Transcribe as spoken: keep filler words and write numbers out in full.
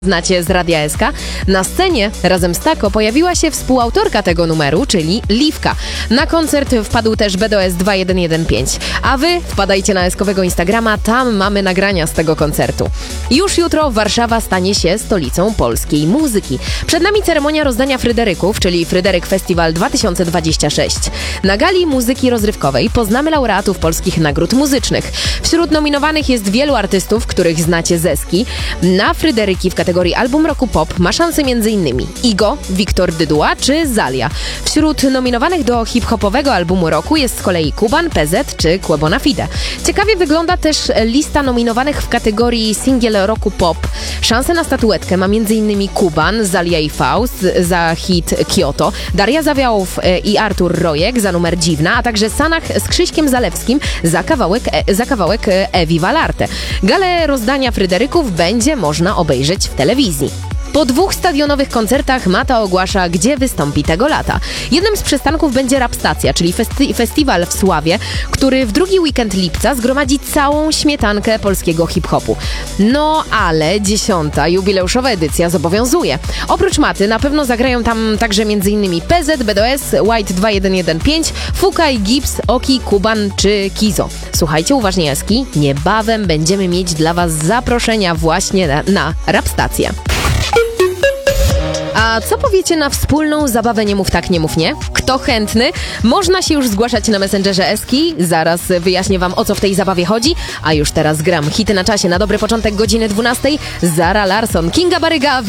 Znacie z Radia S K. Na scenie razem z Tako pojawiła się współautorka tego numeru, czyli Liwka. Na koncert wpadł też B D O S dwa jeden jeden pięć. A wy wpadajcie na eskowego Instagrama, tam mamy nagrania z tego koncertu. Już jutro Warszawa stanie się stolicą polskiej muzyki. Przed nami ceremonia rozdania Fryderyków, czyli Fryderyk Festival dwa tysiące dwadzieścia sześć. Na gali muzyki rozrywkowej poznamy laureatów polskich nagród muzycznych. Wśród nominowanych jest wielu artystów, których znacie z Eski. Na Fryderyki w kategorii W kategorii album roku pop ma szansę m.in. Igo, Wiktor Dyduła czy Zalia. Wśród nominowanych do hip-hopowego albumu roku jest z kolei Kuban, P Z czy Quebo Fide. Ciekawie wygląda też lista nominowanych w kategorii singiel roku pop. Szansę na statuetkę ma m.in. Kuban, Zalia i Faust za hit Kyoto, Daria Zawiałow i Artur Rojek za numer Dziwna, a także Sanach z Krzyśkiem Zalewskim za kawałek, za kawałek Ewi Valarte. Galę rozdania Fryderyków będzie można obejrzeć w telewizji. Po dwóch stadionowych koncertach Mata ogłasza, gdzie wystąpi tego lata. Jednym z przystanków będzie Rapstacja, czyli festi- festiwal w Sławie, który w drugi weekend lipca zgromadzi całą śmietankę polskiego hip-hopu. No ale dziesiąta jubileuszowa edycja zobowiązuje. Oprócz Maty na pewno zagrają tam także m.in. P Z, B D O S, White dwa jeden jeden pięć, Fukaj, Gibbs, Oki, Kuban czy Kizo. Słuchajcie uważnie Eski, niebawem będziemy mieć dla Was zaproszenia właśnie na, na Rapstację. A co powiecie na wspólną zabawę Nie mów tak, nie mów nie? Kto chętny? Można się już zgłaszać na Messengerze Eski. Zaraz wyjaśnię wam, o co w tej zabawie chodzi. A już teraz gram hity na czasie na dobry początek godziny dwunastej. Zara Larsson, Kinga Baryga.